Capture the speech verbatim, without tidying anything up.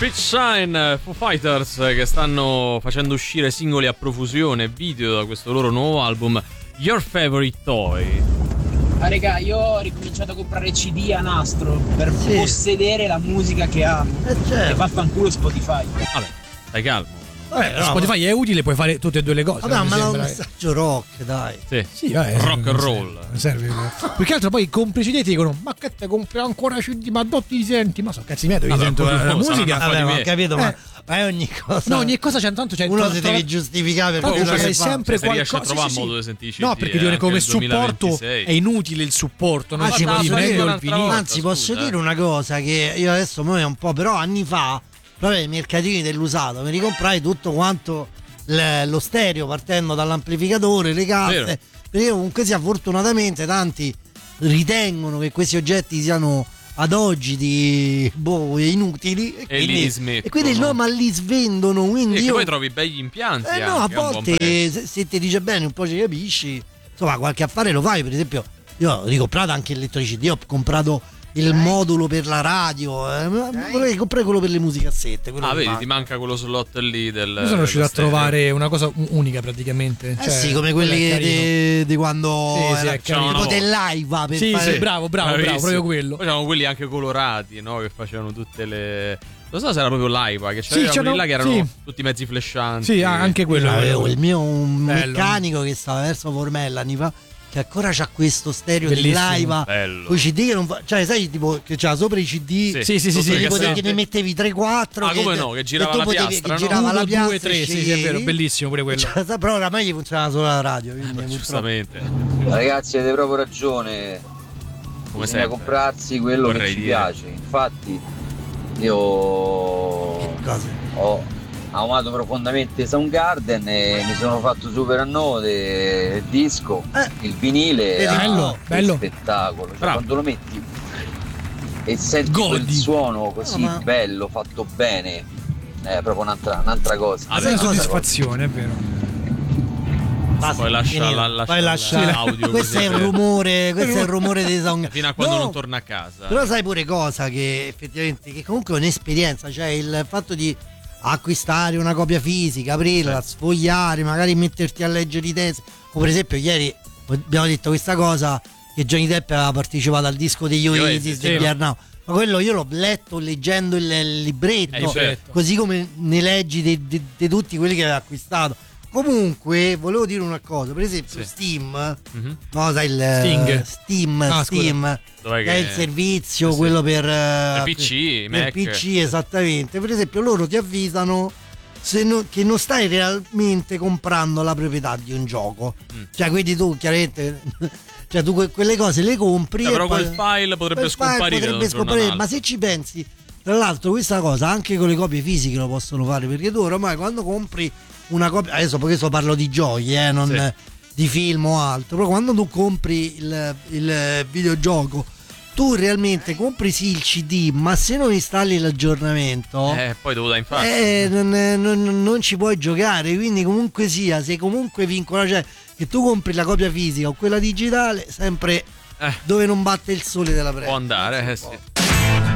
Pitch Sign, Foo Fighters, che stanno facendo uscire singoli a profusione, video da questo loro nuovo album Your Favorite Toy. Ah raga, io ho ricominciato a comprare C D a nastro per sì. possedere la musica che amo. Eh certo. E vaffanculo Spotify. Vabbè, stai calmo. Vabbè, no, Spotify ma... è utile, puoi fare tutte e due le cose. Vabbè, ma è un sembra... messaggio rock, dai. Sì, sì vabbè, rock and roll. Serve. Più che altro poi compri C D e ti dicono: ma che te compri ancora C D? Ma dove ti senti? Ma so cazzi miei, io sento la, la musica. Vabbè, ma ho capito, eh. ma, ma è ogni cosa. No, ogni cosa c'è tanto c'è. Uno tra, si deve giustificare per quello che sempre se qualcosa. Riesci a trovare sì, sì, modo di sentire C D. No, perché dire come supporto è inutile il supporto. Non anzi, posso dire, il vinile, anzi scusa, posso eh. dire una cosa che io adesso mo è un po', però anni fa, proprio ai mercatini dell'usato, mi ricomprai tutto quanto lo stereo partendo dall'amplificatore, le casse, Vero. perché comunque sia fortunatamente tanti ritengono che questi oggetti siano ad oggi di boh, inutili e, e quindi, li smettono. e quindi no, ma li svendono, quindi sì, io, poi trovi begli impianti eh anche, no, a volte a se, se ti dice bene un po' ci capisci, insomma qualche affare lo fai. Per esempio io ho ricomprato anche il lettore C D, ho comprato il eh. modulo per la radio, eh. vorrei comprare quello per le musicassette. Ah, vedi, manca. Ti manca quello slot lì del. Io sono riuscito a trovare una cosa unica praticamente. Eh cioè, sì, come quelli di, di quando sì, sì, era tipo dell'Aiva per sì, fare... sì, bravo, bravo, bravo, proprio quello. Poi c'erano quelli anche colorati, no? Che facevano tutte le. Non so se era proprio l'Aiva, che c'erano sì, quelli là che erano sì. tutti mezzi flashanti. Sì, anche quello. Avevo il mio un meccanico che stava verso Formella anni fa, che ancora c'ha questo stereo dell'Aiva con i C D che non fa, cioè sai tipo che c'era sopra i C D, sì sì sì, sì, tipo che ne mettevi tre quattro, ah, come no, che girava la potevi, piastra, che no? girava uno, la piastra due, tre, sì, sì, è vero, bellissimo pure quello. Cioè, però oramai gli funzionava solo la radio, quindi giustamente. Ragazzi, avete proprio ragione. Come bisogna comprarsi quello Vorrei che ci dire. piace. Infatti io ho amato profondamente Soundgarden e mi sono fatto super a note il disco, eh, il vinile, è bello, bello. spettacolo, cioè, quando lo metti e senti Godi. quel suono così no, ma... bello, fatto bene, è proprio un'altra, un'altra cosa. Ah, è soddisfazione, è vero. Basta, poi lascia, la, lascia, poi lascia l'audio. Questo è il rumore, questo è il rumore dei Soundgarden. Fino a quando no, non torna a casa. Però sai pure cosa che effettivamente che comunque è un'esperienza, cioè il fatto di acquistare una copia fisica, aprirla, sì. sfogliare, magari metterti a leggere i testi. O per esempio ieri abbiamo detto questa cosa che Johnny Depp aveva partecipato al disco degli Oasis di sì. Arnau. Ma quello io l'ho letto leggendo il, il libretto, eh, certo. così come ne leggi di tutti quelli che aveva acquistato. Comunque volevo dire una cosa, per esempio sì. Steam, mm-hmm. no, sai il Sting. Steam, ah, Steam Dov'è che è il servizio, sì. quello per, per P C, per Mac. P C, esattamente. Per esempio loro ti avvisano se no, che non stai realmente comprando la proprietà di un gioco, mm. cioè quindi tu chiaramente cioè tu que- quelle cose le compri, eh, e però poi, quel file potrebbe quel scomparire, file potrebbe scomparire ma se ci pensi, tra l'altro questa cosa anche con le copie fisiche lo possono fare, perché tu ormai quando compri una copia, adesso perché sto parlo di giochi, eh, non sì. di film o altro, però quando tu compri il, il videogioco tu realmente compri sì il C D, ma se non installi l'aggiornamento eh, poi dovuta infatti eh, non, non, non ci puoi giocare, quindi comunque sia, sei comunque vincolato, cioè che tu compri la copia fisica o quella digitale sempre eh. dove non batte il sole della presa. Può andare, eh, sì.